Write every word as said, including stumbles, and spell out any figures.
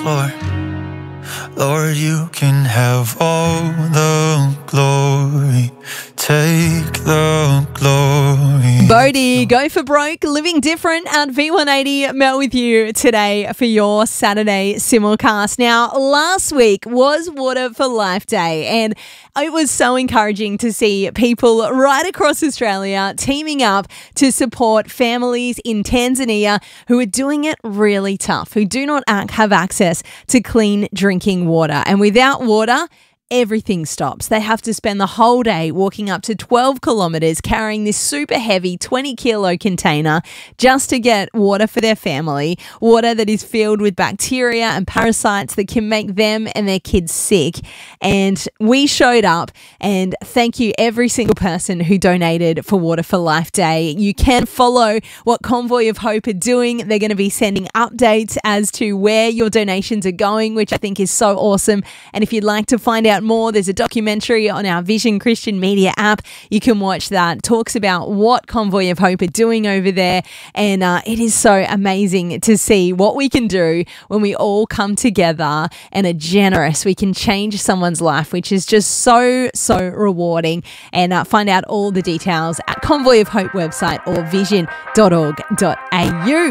floor. Lord, you can have all the glory. Take the glory. Bodhi, Go for Broke, Living Different at V one eighty. Mel with you today for your Saturday simulcast. Now, last week was Water for Life Day, and it was so encouraging to see people right across Australia teaming up to support families in Tanzania who are doing it really tough, who do not have access to clean drinking water. And without water, everything stops. They have to spend the whole day walking up to twelve kilometres carrying this super heavy twenty kilo container just to get water for their family, water that is filled with bacteria and parasites that can make them and their kids sick. And we showed up, and thank you every single person who donated for Water for Life Day. You can follow what Convoy of Hope are doing. They're going to be sending updates as to where your donations are going, which I think is so awesome. And if you'd like to find out more, there's a documentary on our Vision Christian Media app. You can watch that. It talks about what Convoy of Hope are doing over there, and uh, it is so amazing to see what we can do when we all come together and are generous. We can change someone's life, which is just so, so rewarding. And uh, find out all the details at Convoy of Hope website or vision dot org dot a u.